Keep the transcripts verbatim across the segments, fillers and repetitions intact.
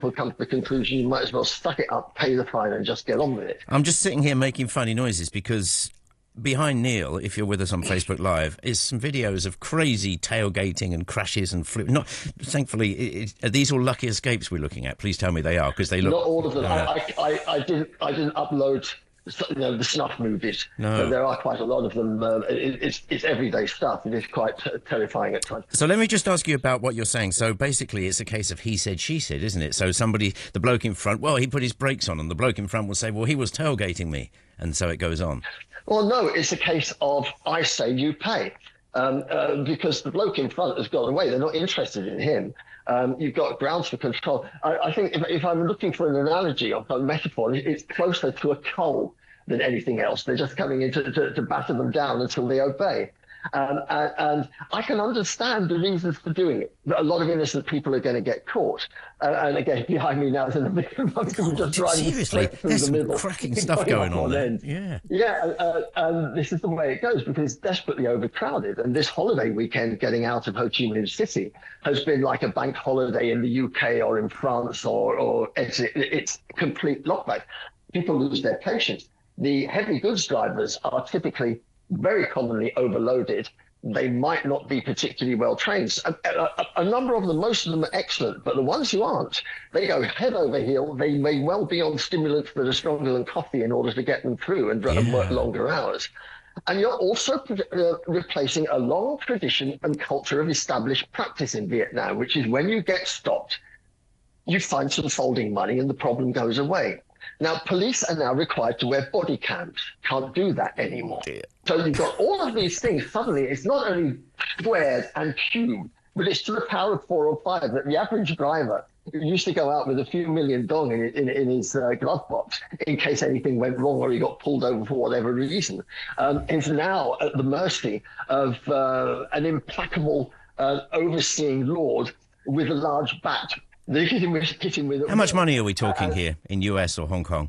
people come to the conclusion you might as well suck it up, pay the fine, and just get on with it. I'm just sitting here making funny noises because behind Neil, if you're with us on Facebook Live, is some videos of crazy tailgating and crashes and flip. Not thankfully, it, it, are these all lucky escapes we're looking at? Please tell me they are, because they look. Not all of them. Uh, I, I, I didn't. I didn't upload. You know, the snuff movies. No. But there are quite a lot of them. Uh, it, it's, it's everyday stuff. It is quite t- terrifying at times. So let me just ask you about what you're saying. So basically, it's a case of he said, she said, isn't it? So somebody, the bloke in front, well, he put his brakes on, and the bloke in front will say, well, he was tailgating me, and so it goes on. Well, no, it's a case of I say, you pay. Um, uh, because the bloke in front has gone away. They're not interested in him. Um, you've got grounds for control. I, I think if, if I'm looking for an analogy or a metaphor, it's closer to a coal than anything else. They're just coming in to, to, to batter them down until they obey. Um, and, and I can understand the reasons for doing it. A lot of innocent people are going to get caught. Uh, and again, behind me now is an American people just driving Seriously, straight through there's the some middle. cracking stuff going on there. Yeah, yeah, uh, and this is the way it goes because it's desperately overcrowded. And this holiday weekend, getting out of Ho Chi Minh City, has been like a bank holiday in the U K or in France, or or it's, it's complete lockback. People lose their patience. The heavy goods drivers are typically very commonly overloaded. They might not be particularly well trained. A, a, a number of them, most of them are excellent, but the ones who aren't, they go head over heel. They may well be on stimulants that are stronger than coffee in order to get them through and, yeah. and work longer hours. And you're also uh, replacing a long tradition and culture of established practice in Vietnam, which is when you get stopped, you find some folding money and the problem goes away. Now, police are now required to wear body cams. Can't do that anymore. Yeah. So you've got all of these things. Suddenly, it's not only squared and cubed, but it's to the power of four or five that the average driver who used to go out with a few million dong in, in, in his uh, glove box in case anything went wrong or he got pulled over for whatever reason, um, is now at the mercy of uh, an implacable uh, overseeing lord with a large bat. They're hitting with, hitting with How much money are we talking uh, here in U S or Hong Kong?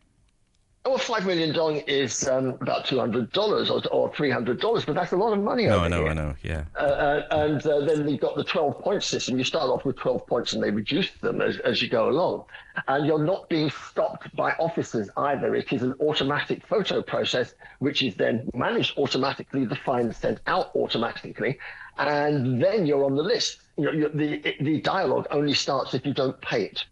Well, five million dong is um, about two hundred dollars or, or three hundred dollars, but that's a lot of money. No, over I know, here. I know, yeah. Uh, uh, and uh, then you've got the twelve point system. You start off with twelve points and they reduce them as, as you go along. And you're not being stopped by officers either. It is an automatic photo process, which is then managed automatically, the fine sent out automatically, and then you're on the list. You're, you're, the, the dialogue only starts if you don't pay it.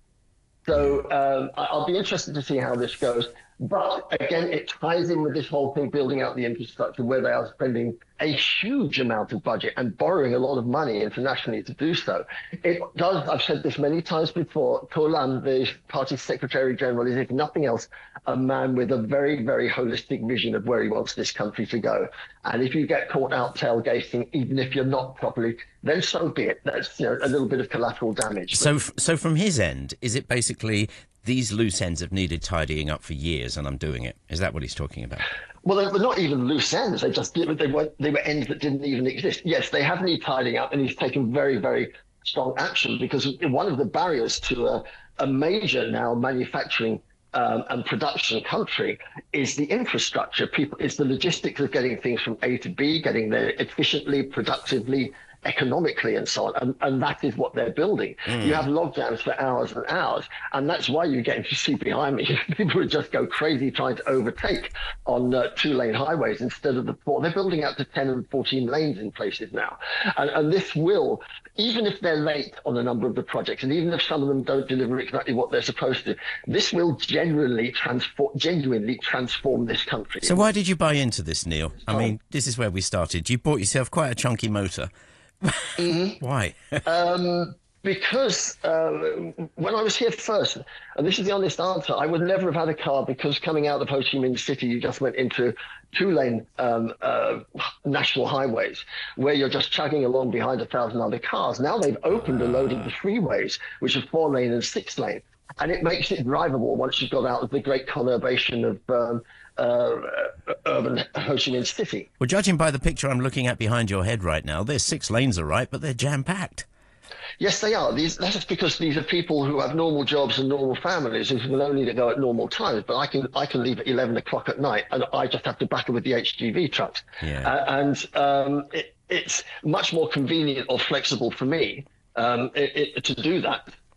So um, I'll be interested to see how this goes. But again, it ties in with this whole thing, building out the infrastructure, where they are spending a huge amount of budget and borrowing a lot of money internationally to do so. It does, I've said this many times before, To Lam, the party's Secretary General, is, if nothing else, a man with a very, very holistic vision of where he wants this country to go. And if you get caught out tailgating, even if you're not properly, then so be it. That's, you know, a little bit of collateral damage. So, so from his end, is it basically these loose ends have needed tidying up for years, and I'm doing it? Is that what he's talking about? Well, they were not even loose ends. They just they were they were ends that didn't even exist. Yes, they have need tidying up, and he's taken very, very strong action because one of the barriers to a, a major now manufacturing um, and production country is the infrastructure. People, it's the logistics of getting things from A to B, getting there efficiently, productively, economically, and so on, and, and that is what they're building. Mm. You have logjams for hours and hours, and that's why you get, if you see behind me, people would just go crazy trying to overtake on uh, two-lane highways instead of the four. They're building out to ten and fourteen lanes in places now, and, and this will, even if they're late on a number of the projects, and even if some of them don't deliver exactly what they're supposed to, this will genuinely transform, genuinely transform this country. So why did you buy into this, Neil? I mean, this is where we started. You bought yourself quite a chunky motor. Mm-hmm. Why? um, because uh, when I was here first, and this is the honest answer, I would never have had a car because coming out of Ho Chi Minh City, you just went into two-lane um, uh, national highways where you're just chugging along behind a thousand other cars. Now they've opened a load of the freeways, which are four-lane and six-lane, and it makes it drivable once you've got out of the great conurbation of um, Uh, urban Ho Chi Minh City. Well, judging by the picture I'm looking at behind your head right now, there's six lanes are right, but they're jam-packed. Yes, they are. These, that's because these are people who have normal jobs and normal families who will only to go at normal times. But I can I can leave at eleven o'clock at night, and I just have to battle with the H G V trucks. Yeah. Uh, and um, it, it's much more convenient or flexible for me um, it, it, to do that.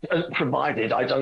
uh, provided I don't